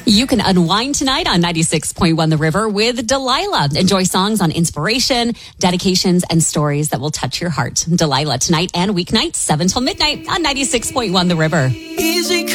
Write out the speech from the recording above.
You can unwind tonight on 96.1 The River with Delilah. Enjoy songs on inspiration, dedications, and stories that will touch your heart. Delilah tonight and weeknights, 7 till midnight on 96.1 The River. Easy